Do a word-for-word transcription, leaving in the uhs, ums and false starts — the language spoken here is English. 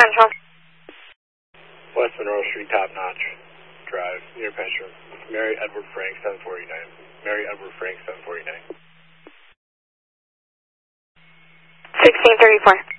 Central. West Monroe Street, Top Notch Drive, near Pension. Mary Edward Frank, seven forty-nine. Mary Edward Frank, seven forty-nine. sixteen thirty-four.